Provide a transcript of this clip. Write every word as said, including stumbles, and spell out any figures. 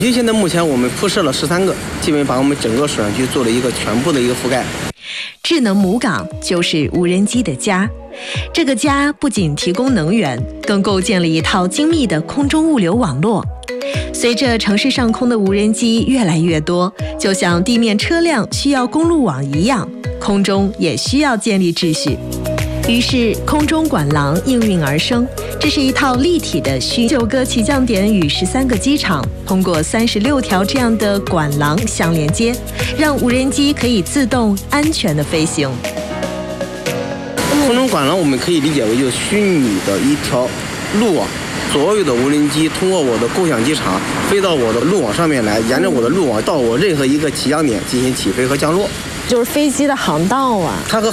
因为现在目前我们铺设了十三个，基本把我们整个水上区做了一个全部的一个覆盖。 智能母港就是无人机的家，这个家不仅提供能源，更构建了一套精密的空中物流网络。随着城市上空的无人机越来越多，就像地面车辆需要公路网一样，空中也需要建立秩序。于是，空中管廊应运而生。这是一套立体的虚九个起降点与十三个机场，通过三十六条这样的管廊相连接，让无人机可以自动安全的飞行。 空中管廊我们可以理解为就是虚拟的一条路网，所有的无人机通过我的构想机场飞到我的路网上面来，沿着我的路网到我任何一个起降点进行起飞和降落。 就是飞机的航道啊， 它和